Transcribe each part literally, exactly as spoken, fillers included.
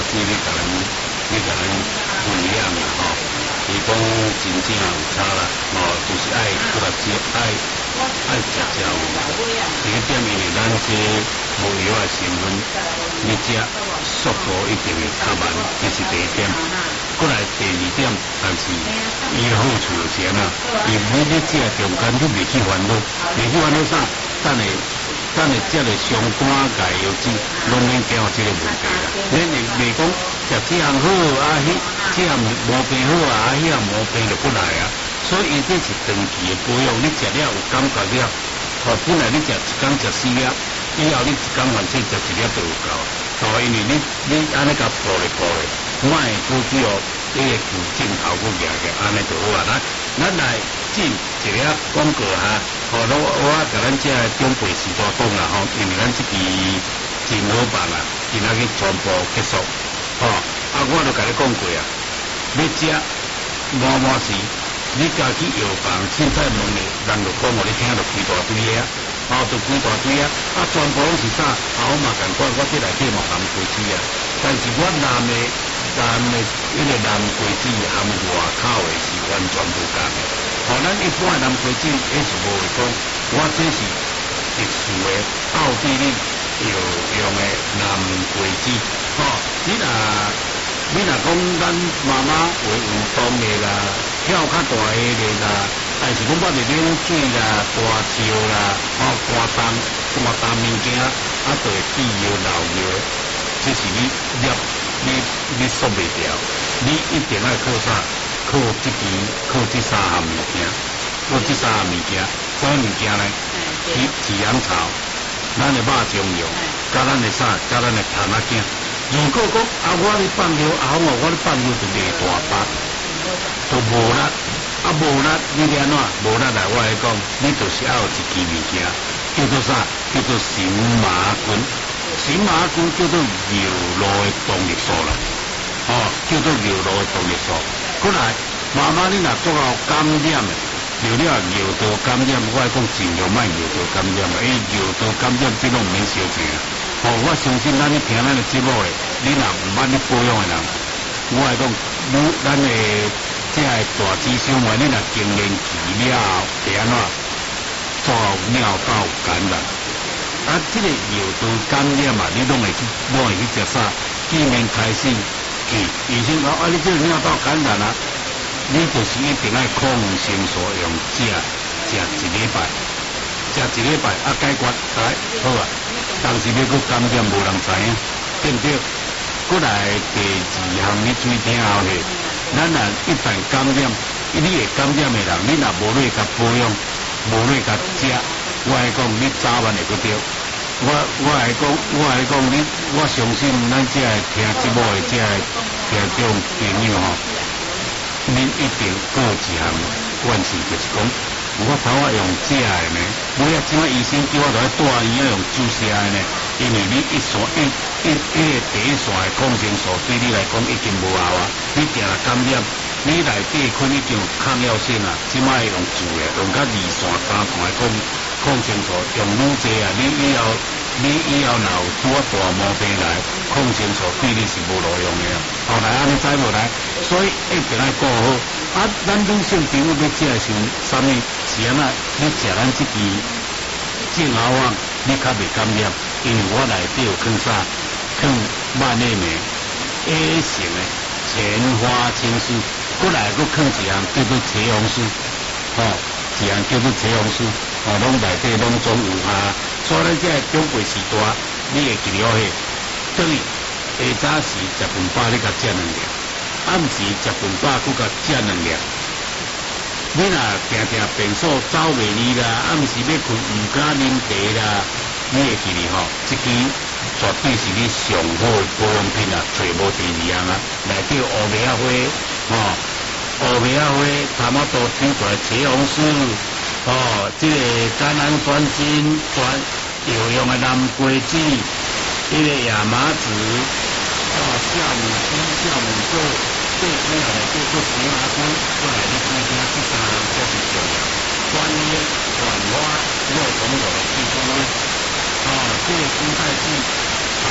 你咧甲咱，你甲咱分享啦吼。伊讲真正有差啦，吼，就是爱搁来食爱爱食食有。第一点，因为咱这无药的成分，你食速度一定会较慢，这是第一点。过来第二点，但是伊的好处就是安怎，因为你食中间你袂去烦恼，袂去烦恼啥，等下等下食了上肝钙药脂，拢免惊有这个问题啦。恁会袂讲食这样好啊，迄这样毛病好啊，啊迄样毛病就不来啊。所以伊这是长期的保养，你食了有感觉了，哦，本来你食一工食四粒，以后你一工反正食一粒就有够。哦，因为你你安尼甲补咧补咧，莫拄只哦，你个旧镜头佫举个，安尼就好啊。咱咱来进一个广告哈，哦，我我甲咱这中辈时代讲啦吼，因为咱这期真好办啊，今仔日全部结束，哦，啊，我就甲你讲过啊，要食满满时，你家去药房凊彩问咧，人就讲互你听，就几大堆个啊。哦，就几大堆啊！啊，全部拢是啥？啊，我嘛共款，我这内底嘛南瓜子啊。但是我南的南的迄个南瓜子含外口的是完全无共的。哦，咱一般的南瓜子，迄是无会讲，我这是特殊的奥地利药用的南瓜子。哦，你若你若讲咱妈妈会运动的啦，跳较大个的啦。但是讲我哋冷水啦、大石啦、哦寒冻、寒冻物件，啊，就会滴药、流药，这是你你你你缩袂掉，你一定要靠啥？靠这边，靠这三项物件，靠这三项物件，啥物件呢？起起阳草，咱的肉中药，加咱的啥？加咱的痰仔囝。如果讲啊，我咧放药，啊，我我咧放药就袂大巴，就无力。啊，无力，你安怎？无力来，我来讲，你就是要有一支物件，叫做啥？叫做荨麻菌。荨麻菌叫做尿路的动力素啦，哦，叫做尿路的动力素。过来，妈妈你若做到感染的，尿了尿道感染，我来讲尽量莫尿道感染啊，因为尿道感染这拢唔免小钱啊。哦，我相信咱咧听咱的节目的，你若唔捌咧保养的人，我来讲，你咱的。这个大支小妹，你若经年期了后，会安怎？做尿道感染。啊，这个尿道感染嘛，你拢会去，拢会去食啥？见面开始，去医生讲，啊，你这个尿道感染啊，你就是一定要抗生素用食，食一礼拜，食一礼拜啊，解决来好啊。但是要搁感染，无人知影，对不对？过来第二项，你注意听后去。咱若一旦感染，你会感染的人，你若无咧甲保养，无咧甲食，我来讲，你早晚会搁着。我我来讲，我来讲，你我相信咱这个听节目的这个听众朋友吼，恁一定各一项关系，就是讲，我头我用食的呢，每一怎啊医生叫我来住院要用注射的呢？因为你一线一一一个第一线的抗生素对你来讲已经无效啊！你定了感染，你内底可能已经有抗药性啊，即摆用注的，用到二线、三线的抗抗生素，用愈济啊！你以后你以后若有拄啊大毛病来，抗生素对你是无路用的啊！后来安尼知无来，所以一定要顾好。啊，咱女性朋友要食的时候，啥物是安那？你食咱即支正喉王，你较袂感染。因为我内底有放啥，放万利美 A 型的前花青素，过来佫放一项叫做茄红素，哦，一项叫做茄红素，哦，拢内底拢总有啊。所以咱这中辈时代，你会记了去，等于下早时食饭饱，你甲食两粒，暗时食饭饱佫甲食两粒。你若定定便所走袂离啦，暗时要困毋敢啉茶啦。你会记哩吼，这支绝对是你上好的保养品啊，找无第二样啊。内底有乌梅仔花，吼、哦，乌梅仔花、他妈都抽出来茄红素，哦，这个橄榄酸锌、专有用的南瓜子，这个亚麻籽，哦，酵母菌、酵母素，最主要的就是荨麻菌，过来你看听这三项才是重要。专业、转花、肉虫有的地方呢。哦，这个蔬菜是啊，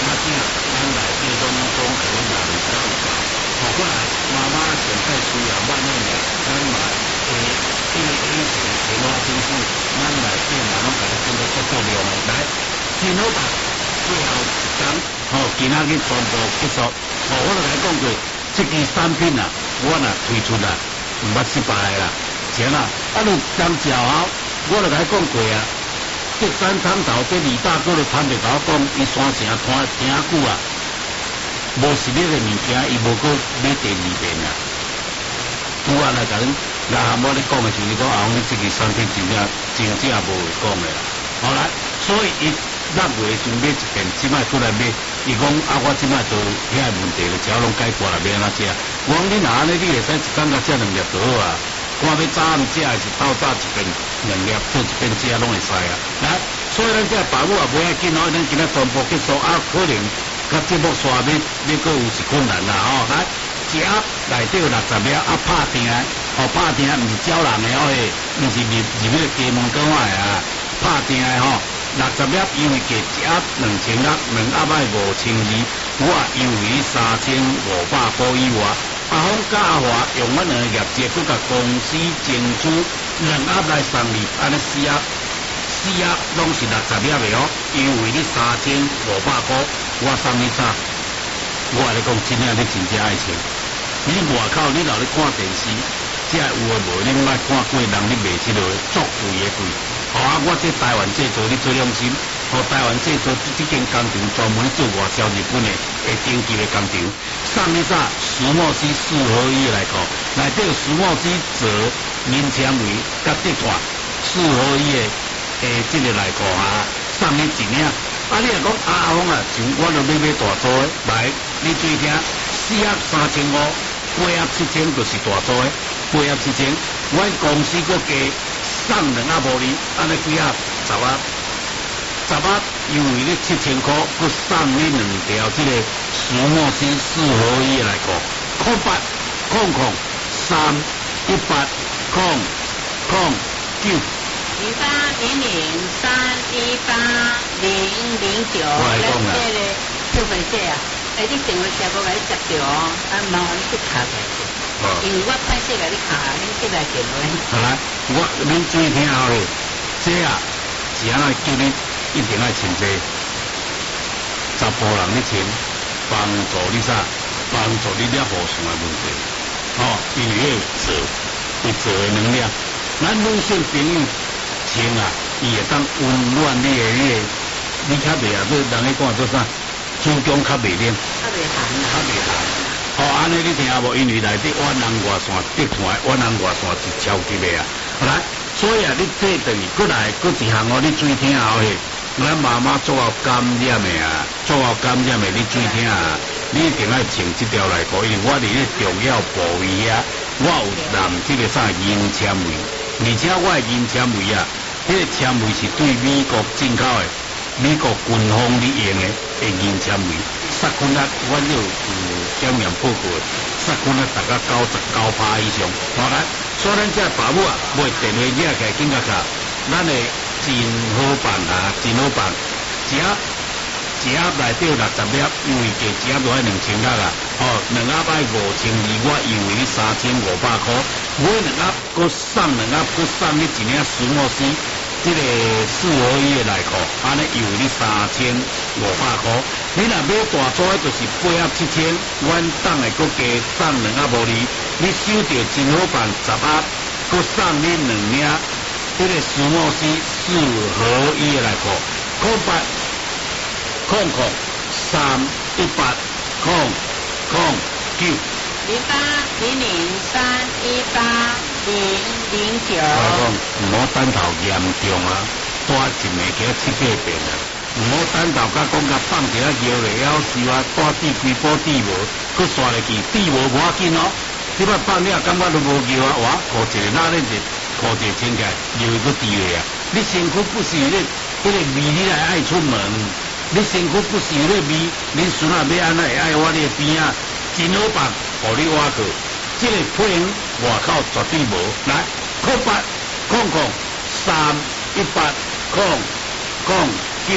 那这样咱来这种种可能也袂使有搞。好过来妈妈现在需要慢慢的，咱买诶，因为以前青蛙真是咱来这嘛拢甲你整个足足量的来，真好办。最后一讲，吼、哦，今仔日全部结束。哦，我就来讲过，这支产品啊，我若推出啦，唔捌失败啦，行啦。啊，你刚食后，我就来讲过啊。这山汤头，这李大哥就坦白甲我讲，伊山城摊真久啊，无实力的物件，伊无搁买第二遍啊。拄啊来甲恁来含我咧讲的就是讲，啊，你这支产品真正真正无会讲的啦。好来，所以伊。六月就买一遍，即摆过来买，伊讲啊，我即摆就遐个问题就只要拢解决了，要安怎食？我讲你若安尼，你会使一工甲食两粒就好啊。看要早暗食还是透早一遍两粒，做一遍食拢会使啊。来，所以咱这爸母也袂要紧哦，咱今仔全部结束啊，可能甲节目刷要要搁有一困难啦吼。来，一盒内底有六十粒啊，拍定哦，拍定毋是招人的哦，毋是入入迄个家门口买啊，拍定的吼。六十粒优惠价一盒两千六，两盒卖五千二，我优惠三千五百块以外。阿峰甲阿华用阮两个业绩，佮甲公司争取两盒来送你，安尼四盒四盒拢是六十粒的哦，优惠你三千五百块，我送你啥？我来讲，真正你真正爱钱。你外口你老咧看电视，这有诶无？你莫看贵人，你卖即落足贵诶贵。好啊！我这台湾制作，你做良心。和台湾制作这间工厂专门做外销日本的会顶级的工厂，送你啥石墨烯四合一来搞，内底有石墨烯锗、棉纤维、甲地团四合一的诶，这个来搞啊，送你一领。啊，你若讲阿峰啊，像我都要买大组的，来你注意听，四盒三千五，八盒七千就是大组的，八盒七千，阮公司搁加送两盒无哩，安尼几盒十盒。十盒优惠你七千块，佮送你两条这个石墨烯四合一来搞，空八空空三一八空空九零八零零三一八零零九。 我来讲啦， 这个消费者啊，哎，你电话车我甲你接着哦，啊，麻烦你去卡下去，因为我歹势甲你卡，你接来电话。 好来，我恁注意听好咧，这啊是安尼叫你。一定要请这查甫人咧请，帮助你啥？帮助你了护性的问题。哦，因为迄做会做的能量，咱女性朋友请啊，伊会当温暖你的迄个，你较袂啊，做人咧讲做啥？子宫较袂冷， 较袂寒啊， 较袂寒。哦，安尼你听无？因为内底弯人外线滴出来，弯人外线是超级的啊。来，所以啊，你这等于过来，过一项哦，你注意听好嘿。咱妈妈做好感染的啊，做好感染的，你注意听啊，你一定要穿这条来搞，因为我伫咧重要部位啊，我有染这个啥银纤维，而且我的银纤维啊，这个纤维是对美国进口的，美国军方咧用的的银纤维，杀菌率我有有检验报告，杀菌率大概九十九趴以上。好来，所以咱这爸母啊，买电话寄起来，紧甲卡，咱的。真好办啊，真好办！一盒一盒内底有六十粒，优惠价一盒就爱两千六啊。哦，两盒卖五千二，我优惠你三千五百块。买两盒，搁送两盒，搁送你一领石墨烯，这个四合一的内裤，安尼优惠你三千五百块。你若买大组的，就是八盒七千，阮当的搁加送两盒无哩。你收到真好办，十盒，搁送你两领。这个石墨烯四合一来看，空八空空三一八空空九零八零零三一八零零九。 我讲唔好单头严重啊，带一暝给他七八遍啊，唔好单头甲讲甲放一下药了，要是啊带地规波地无，佮刷入去地无无要紧哦。即摆放了感觉都无药啊，哇，好一个哪咧是？靠一个清起来，又一个地位啊！你身躯不是那那个味，你来爱出门；你身躯不是那味，恁孙仔要安怎会爱我你边啊？真好办，互你挖去。这个配方外口绝对无。来，空八空空三一八空空九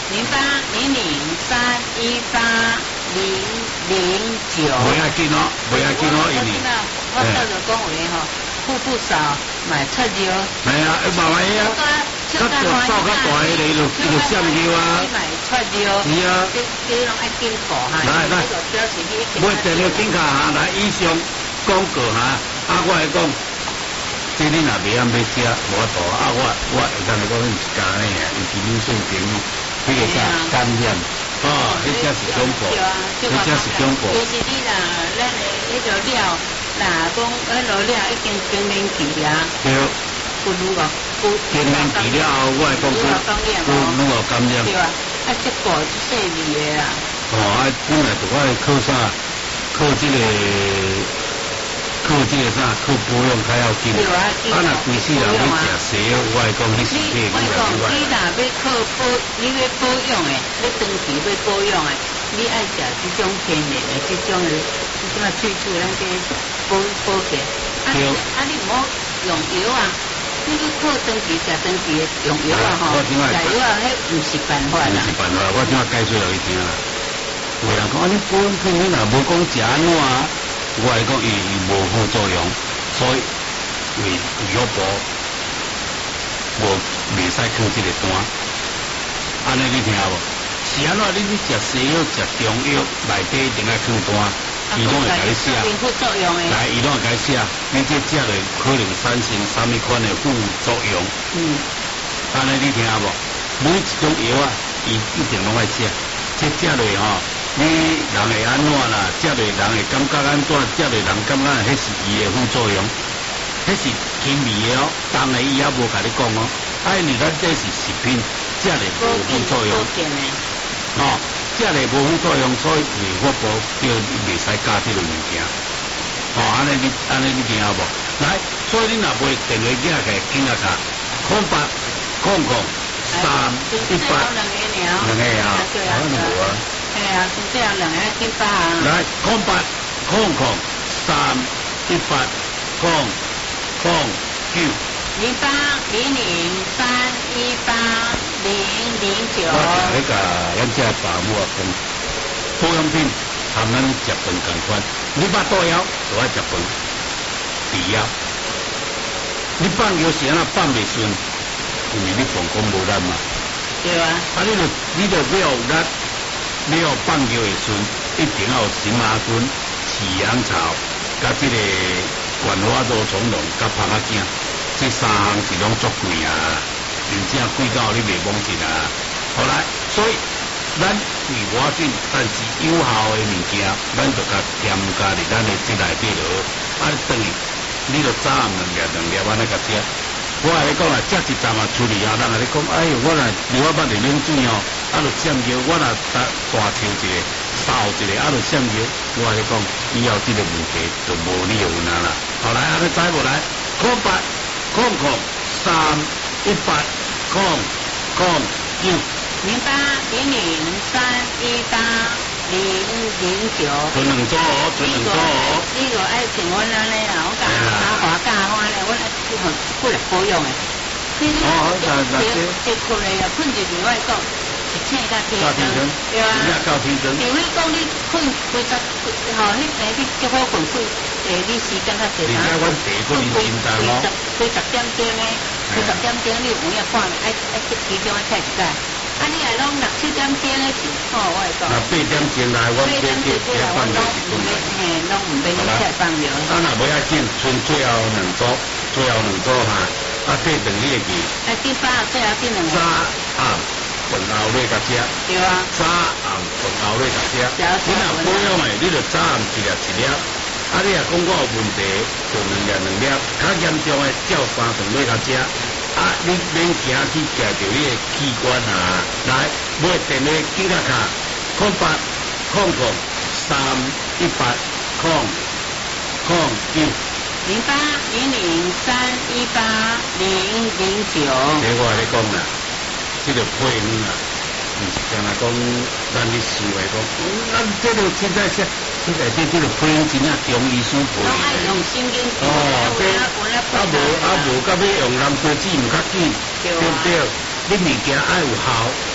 零八零零三一八零零九。 不要紧哦，不要紧哦，因为。 我到就讲话吼，富不少，买出料。 系啊，慢慢啊。较大造较大个咧，就就上腰啊。 买出料。 是啊。 这这拢爱经过哈。 来来。我第二点卡哈，来以上讲过哈，啊我来讲，这你若袂晓要写，无法度啊我我会当来讲是一家呢，尤其女性朋友，迄个啥感染，哦，迄只是中国，迄只是中国。 尤其你若咱的迄个料，若讲迄个料已经经年期啊。 对。 不如个，不。 经年期了后，我来讲， 愈感染哦。愈愈感染。 对啊，啊这个是细味的啦。 哦，啊本来就我靠啥，靠这个。靠这个啥，靠保养较要紧。啊，啊，若规世人要食西药，我来讲你身体你若你若要靠保，你要保养诶，你长期要保养诶，你爱食这种天然诶，这种诶，这种啊萃取咱这保保健。啊，啊，你唔好用药啊，你要靠长期食长期诶用药啊吼，食药啊，迄唔是办法啦。唔是办法，我怎啊解释落去听啦？有人讲啊，你保养品你若无讲食安怎啊？我来讲，伊伊无副作用，所以为为药保，无袂使靠这个单。安尼你听无？是安怎？你你食西药、食中药，内底一定爱靠单，伊拢会甲你写。 副作用诶。 来，伊拢会甲你写，你这食落可能产生啥物款的副作用。嗯。安尼你听无？每一种药啊，伊一定拢爱写，这食落吼。你人会安怎啦？食落人会感觉安怎？食落人感觉迄是伊的副作用，迄是轻微的哦。当然伊也无甲你讲哦。哎，你看这是食品，食落无副作用。哦，食落无副作用，所以我无叫你袂使加这个物件。哦，安尼你安尼你听无？来，所以你若袂电话寄来，紧啊卡，空八空空三一八两个啊，可能无啊。 哎呀，是这样两个金八啊！ 来，空八空空三一八空空九零八零零三一八零零九。 我讲那个咱这爸母啊，讲保养品含咱食饭共款，你捌倒腰就爱食饭，治腰。你放药时啊放袂顺，因为你膀胱无力嘛。 对啊。 啊，你著你著要有力。你要放药会顺，一定要有荨麻菌、饲羊草，甲这个原花肉苁蓉，甲拍仔精，这三项是拢足贵啊，真正贵到你袂忘记啊。好来，所以咱为我紧，但是有效的物件，咱就甲添加伫咱的这内底落，啊，等于你著早暗两粒两粒安尼甲食。我来讲啦，食一站啊处理啊，人啊咧讲，哎呦，我若流啊捌伫冷水哦，啊，著闪尿，我若大大抽一个，扫一个，啊，著闪尿，我来讲，以后这个问题就无你有啦啦。好来，安尼知无来？空八空空三一八空空九零八零零三一八零零九。 存两组哦，存两组哦。 你如爱像阮安尼啦，我讲打滑架我安尼，阮爱去互过来保养诶。 哦，那那些。 一困诶，要困入去，我讲一请甲天生，对啊。 你到天生。 除非讲你困几十，吼，迄个你足好困困，诶，你时间较济。 而且阮第一个认真当哦。 几十点钟诶，几十点钟你有影看，爱爱去其中爱睇一下。啊，你来拢六七点钟诶是，哦，我会讲。 那八点钟来，我八点钟放落是困啦。 嘿，拢唔免你再放了。 啊，若无要紧，剩最后两组，最后两组哈，啊，这等你会记。 啊，第八最后第两个。 早暗饭后来甲食。 对啊。 早暗饭后来甲食。你若保养诶，你着早暗一粒一粒。啊，你若讲我有问题，就两粒两粒。较严重诶，照三顿来甲食。啊，你免惊去夹着你的器官啊！来，买电话记下卡，空八空空三一八空空九零八零零三一八零零九。 这我来讲啦，这个配方啊，唔是干那讲咱你想的讲，咱这个现在是现在这这个配方真正中医师配的。 用心经哦，对，啊无啊无，到尾用蓝色纸唔较紧，对不对？你物件爱有效，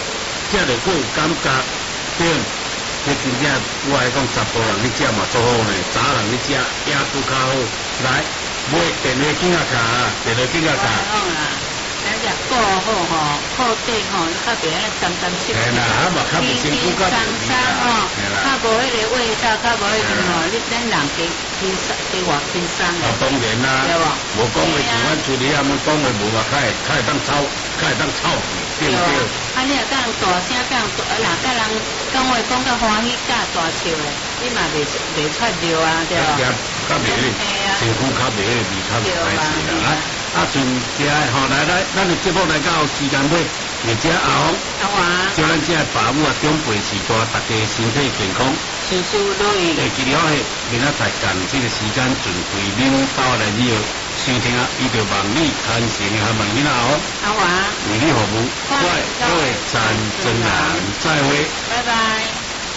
食着够有感觉，对。这真正我来讲，查甫人你食嘛做好呢，查人你食也拄较好。来，买电话机啊卡，电话机啊卡。 好啦，咱只顾好吼，顾底吼，较袂安沾沾湿湿。 嘿啦，啊嘛较袂辛苦较袂味啦。嘿啦， 较无迄个味道，较无迄个吼，你咱人加轻松，加偌轻松啊，当然啦， 对无？ 无讲话像阮处理啊，么讲话无话，较会较会当吵，较会当吵去，对不对？ 啊，你若甲人大声，甲人大，啊，若甲人讲话讲甲欢喜，甲大笑诶，你嘛袂袂出尿啊，对无？ 较袂咧，身躯较袂咧味，较袂歹势啦。来，啊，剩遮吼，来来，咱的节目来到时间尾，或者阿红， 阿华， 叫咱遮爸母啊，长辈时代，大家身体健康， 事事如意。 会记了嘿，明仔载赶这个时间，准备领导来了收听，伊就望你谈成和问你啦哦。 阿华， 为你服务，快乐赞真人，再会， 拜拜。